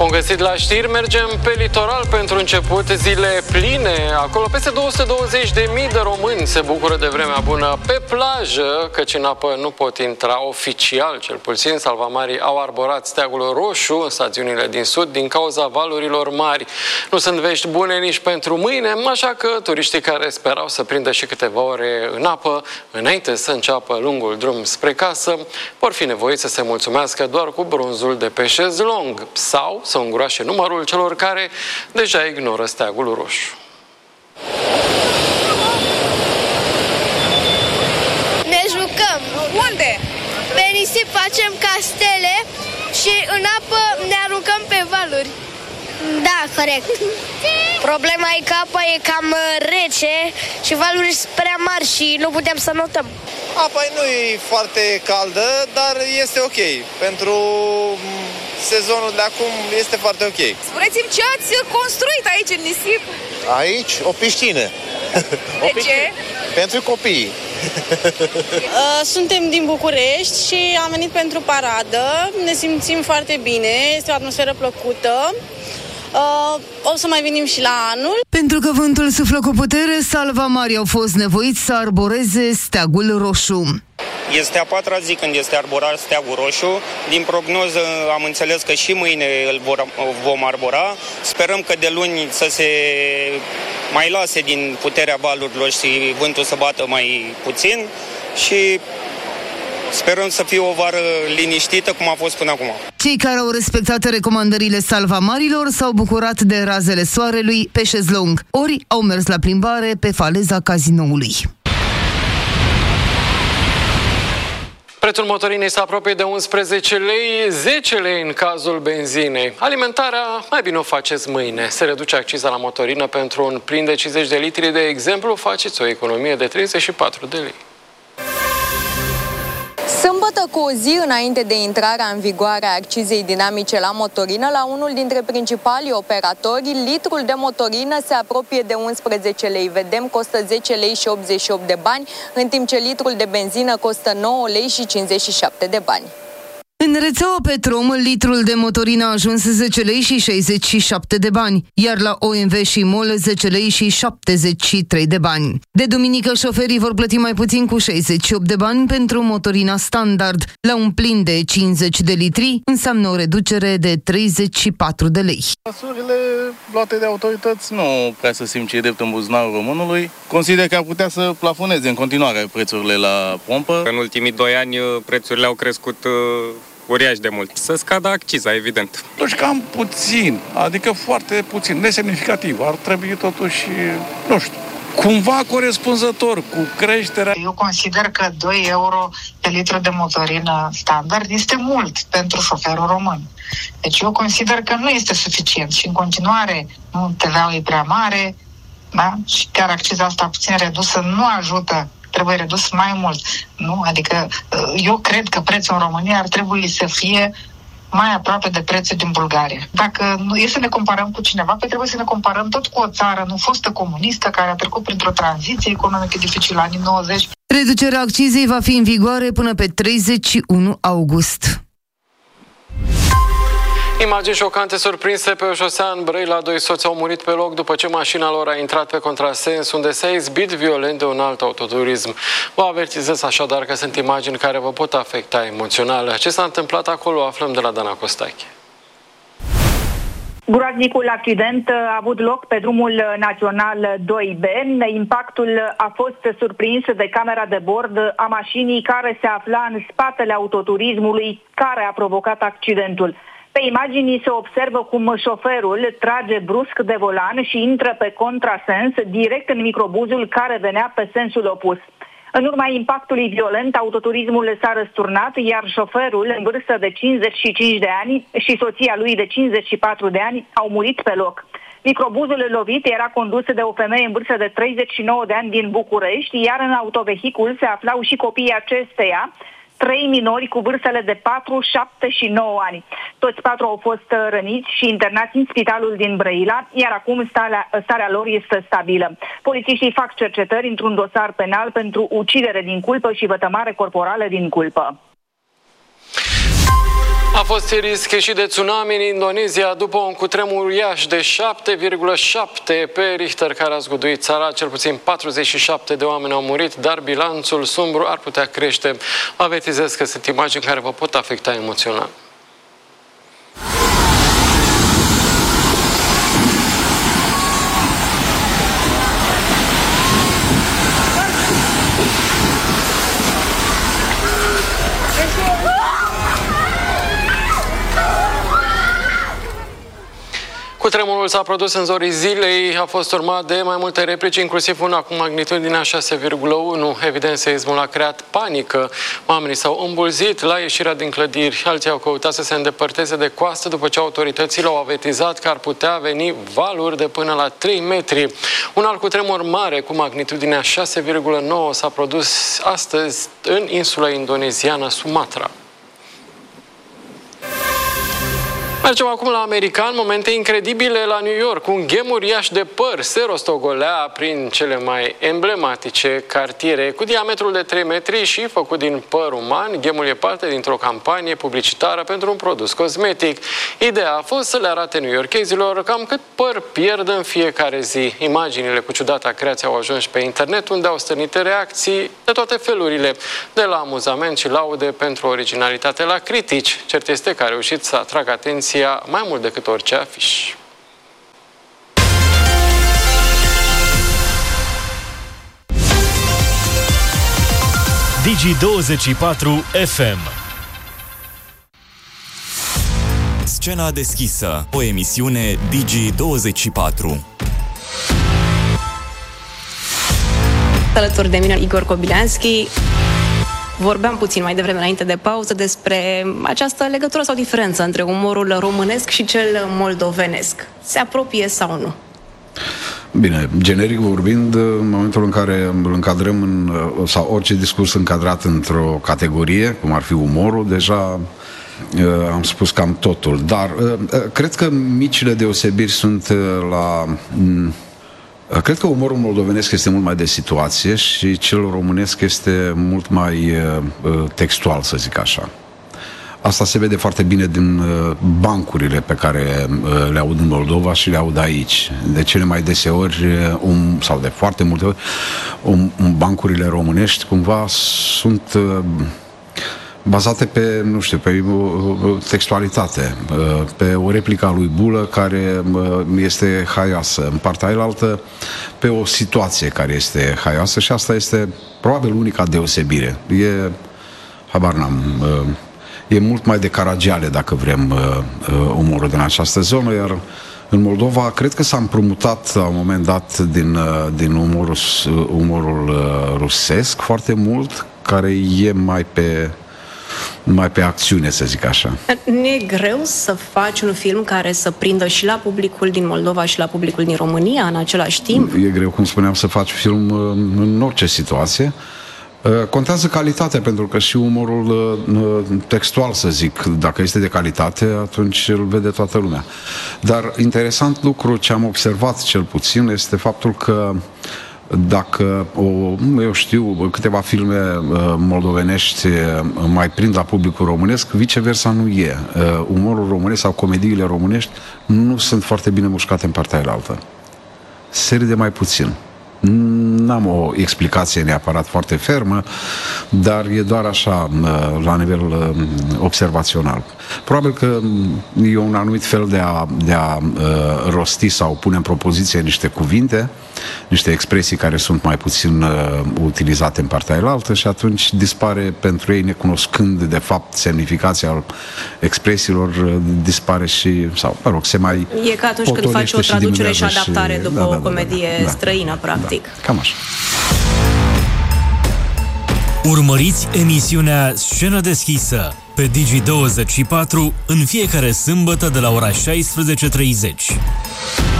Bun găsit la știri, mergem pe litoral pentru început, zile pline. Acolo peste 220.000 de români se bucură de vremea bună pe plajă, căci în apă nu pot intra oficial, cel puțin. Salvamarii au arborat steagul roșu în stațiunile din sud din cauza valurilor mari. Nu sunt vești bune nici pentru mâine, așa că turiștii care sperau să prindă și câteva ore în apă înainte să înceapă lungul drum spre casă, vor fi nevoiți să se mulțumească doar cu bronzul de pe șezlong sau să îngroașe numărul celor care deja ignoră steagul roșu. Ne jucăm. Unde? Pe nisip facem castele și în apă ne aruncăm pe valuri. Da, corect. Problema e că apa e cam rece și valurile sunt prea mari și nu putem să notăm. Apa nu e foarte caldă, dar este ok. Pentru sezonul de acum este foarte ok. Spuneți-mi ce ați construit aici în nisip? Aici o piscină. De ce? Pentru copii. Suntem din București și am venit pentru paradă. Ne simțim foarte bine, este o atmosferă plăcută. O să mai venim și la anul. Pentru că vântul suflă cu putere, salvamarii au fost nevoiți să arboreze steagul roșu. Este a patra zi când este arborat steagul roșu. Din prognoză am înțeles că și mâine îl vom arbora. Sperăm că de luni să se mai lase din puterea valurilor și vântul să bată mai puțin și sperăm să fie o vară liniștită cum a fost până acum. Cei care au respectat recomandările salvamarilor s-au bucurat de razele soarelui pe șezlong, ori au mers la plimbare pe faleza cazinoului. Prețul motorinei se apropie de 11 lei, 10 lei în cazul benzinei. Alimentarea, mai bine o faceți mâine. Se reduce acciza la motorină pentru un plin de 50 de litri, de exemplu, faceți o economie de 34 de lei. Sâmbătă, cu o zi înainte de intrarea în vigoare a accizei dinamice la motorină, la unul dintre principalii operatori, litrul de motorină se apropie de 11 lei. Vedem, costă 10 lei și 88 de bani, în timp ce litrul de benzină costă 9 lei și 57 de bani. În rețeaua Petrom, litrul de motorină a ajuns 10 lei și 67 de bani, iar la OMV și MOL 10 lei și 73 de bani. De duminică, șoferii vor plăti mai puțin cu 68 de bani pentru motorina standard. La un plin de 50 de litri înseamnă o reducere de 34 de lei. Măsurile luate de autorități nu prea să simt ce e drept în buzunarul românului. Consider că ar putea să plafoneze în continuare prețurile la pompă. În ultimii 2 ani prețurile au crescut uriaș de mult. Să scadă acciza, evident. Totuși cam puțin, adică foarte puțin, nesemnificativ. Ar trebui totuși, nu știu, cumva corespunzător cu creșterea. Eu consider că 2 euro pe litru de motorină standard este mult pentru șoferul român. Deci eu consider că nu este suficient și în continuare TVA-ul e prea mare, da? Și chiar acciza asta puțin redusă nu ajută. Trebuie redus mai mult. Nu? Adică eu cred că prețul în România ar trebui să fie mai aproape de prețul din Bulgaria. Dacă nu e să ne comparăm cu cineva, pe trebuie să ne comparăm tot cu o țară nu fostă comunistă care a trecut printr-o tranziție economică dificilă anii 90. Reducerea accizei va fi în vigoare până pe 31 august. Imagini șocante surprinse pe o șosea în Brăila. 2 soți au murit pe loc după ce mașina lor a intrat pe contrasens, unde s-a izbit violent de un alt autoturism. Vă avertizez așadar că sunt imagini care vă pot afecta emoțional. Ce s-a întâmplat acolo aflăm de la Dana Costache. Groaznicul accident a avut loc pe drumul național 2B. Impactul a fost surprins de camera de bord a mașinii care se afla în spatele autoturismului care a provocat accidentul. Pe imagini se observă cum șoferul trage brusc de volan și intră pe contrasens direct în microbuzul care venea pe sensul opus. În urma impactului violent, autoturismul s-a răsturnat, iar șoferul, în vârstă de 55 de ani, și soția lui de 54 de ani au murit pe loc. Microbuzul lovit era condus de o femeie în vârstă de 39 de ani din București, iar în autovehicul se aflau și copiii acesteia, 3 minori cu vârstele de 4, 7 și 9 ani. Toți 4 au fost răniți și internați în spitalul din Brăila, iar acum starea lor este stabilă. Polițiștii fac cercetări într-un dosar penal pentru ucidere din culpă și vătămare corporală din culpă. A fost risc și de tsunami în Indonezia după un cutremur uriaș de 7,7 pe Richter care a zguduit țara. Cel puțin 47 de oameni au murit, dar bilanțul sumbru ar putea crește. Avertizez că sunt imagini care vă pot afecta emoțional. Cutremurul s-a produs în zorii zilei, a fost urmat de mai multe replici, inclusiv una cu magnitudinea 6,1. Evident, seismul a creat panică. Oamenii s-au îmbulzit la ieșirea din clădiri. Alții au căutat să se îndepărteze de coastă după ce autoritățile au avertizat că ar putea veni valuri de până la 3 metri. Un alt cutremur mare cu magnitudinea 6,9 s-a produs astăzi în insula indoneziană Sumatra. Mergem acum la american, momente incredibile la New York. Un ghem uriaș de păr se rostogolea prin cele mai emblematice cartiere. Cu diametrul de 3 metri și făcut din păr uman, ghemul e parte dintr-o campanie publicitară pentru un produs cosmetic. Ideea a fost să le arate newyorkezilor cam cât păr pierd în fiecare zi. Imaginile cu ciudata creație au ajuns pe internet, unde au stârnit reacții de toate felurile, de la amuzament și laude pentru originalitate la critici. Cert este că a reușit să atragă atenția mai mult decât orice afiș. Digi24 FM. Scena deschisă, o emisiune Digi24. Alături de mine Igor Kobilanski. Vorbeam puțin mai devreme, înainte de pauză, despre această legătură sau diferență între umorul românesc și cel moldovenesc. Se apropie sau nu? Bine, generic vorbind, în momentul în care îl încadrăm sau orice discurs încadrat într-o categorie, cum ar fi umorul, deja am spus cam totul. Dar cred că micile deosebiri sunt la... Cred că umorul moldovenesc este mult mai de situație și cel românesc este mult mai textual, să zic așa. Asta se vede foarte bine din bancurile pe care le aud în Moldova și le aud aici. De cele mai deseori, sau de foarte multe ori, bancurile românești cumva sunt bazate pe, nu știu, pe textualitate, pe o replică a lui Bulă care este haioasă, în partea ailaltă pe o situație care este haioasă și asta este probabil unica deosebire. Habar n-am, e mult mai de Caragiale, dacă vrem, umorul din această zonă, iar în Moldova cred că s-a împrumutat la un moment dat din umorul rusesc foarte mult, care e mai pe acțiune, să zic așa. Nu e greu să faci un film care să prindă și la publicul din Moldova și la publicul din România în același timp? E greu, cum spuneam, să faci film în orice situație. Contează calitatea, pentru că și umorul textual, să zic, dacă este de calitate, atunci îl vede toată lumea. Dar interesant lucru ce am observat cel puțin este faptul că dacă, eu știu, câteva filme moldovenești mai prind la publicul românesc, viceversa nu e. Umorul românesc sau comediile românești nu sunt foarte bine mușcate în partea ailaltă. Se râde mai puțin. N-am o explicație neapărat foarte fermă, dar e doar așa, la nivel observațional. Probabil că e un anumit fel de a rosti sau pune în propoziție niște cuvinte, niște expresii care sunt mai puțin utilizate în partea ailaltă și atunci dispare pentru ei, necunoscând de fapt semnificația expresiilor, dispare și, sau, mă rog, se mai e ca atunci când faci o traducere și adaptare după o comedie străină, practic. Da, cam așa. Urmăriți emisiunea Scenă deschisă pe Digi24 în fiecare sâmbătă de la ora 16:30.